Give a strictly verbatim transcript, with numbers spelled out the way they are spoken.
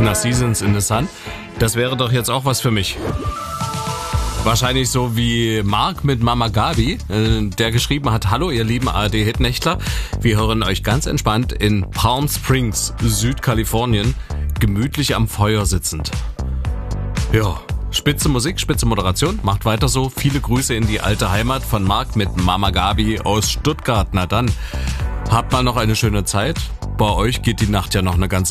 Na, Seasons in the Sun. Das wäre doch jetzt auch was für mich. Wahrscheinlich so wie Mark mit Mama Gabi, äh, der geschrieben hat: Hallo ihr lieben A R D-Hitnächtler, wir hören euch ganz entspannt in Palm Springs, Südkalifornien, gemütlich am Feuer sitzend. Ja, spitze Musik, spitze Moderation, macht weiter so. Viele Grüße in die alte Heimat von Mark mit Mama Gabi aus Stuttgart. Na dann, habt mal noch eine schöne Zeit. Bei euch geht die Nacht ja noch eine ganze